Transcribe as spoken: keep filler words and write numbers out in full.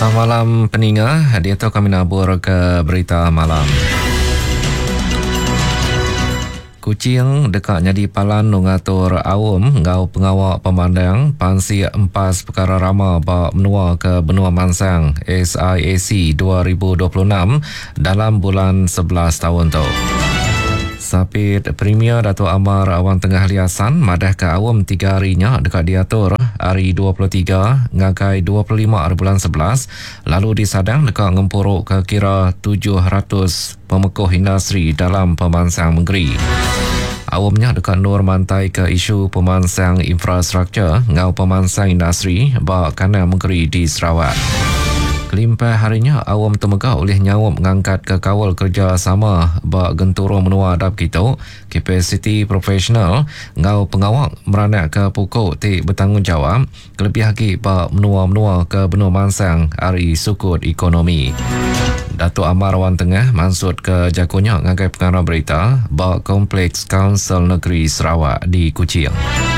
Selamat malam peninga, dia tu kami nabur ke berita malam. Kucing dekat jadi palan nungatur awam ngau pengawak pemandang pansi empas perkara rama bak menua ke benua Mansang S I A C dua ribu dua puluh enam dalam bulan sebelas tahun tu. Sapit Premier Datuk Amar Awang Tengah Liasan madah ke awam tiga harinya dekat diatur hari dua puluh tiga ngakai dua puluh lima hari bulan sebelas lalu disadang dekat ngempuruk ke kira tujuh ratus pemekuh industri dalam pemansang negeri. Awamnya dekat nur mantai ke isu pemansang infrastruktur ngau pemansang industri bak kanan negeri di Sarawak. Kelimpah harinya awam temegah oleh nyawam mengangkat ke kawal kerjasama bak genturo menua adab kita kapasiti profesional ngau pengawak meranak ke pokok ti bertanggungjawab kelebih lagi bak menua-menua ke benua Mansang hari sukut ekonomi. Datuk Amar Awang Tengah maksud ke jakunya ngagai pengarah berita bak Kompleks Kaunsil Negeri Sarawak di Kuching.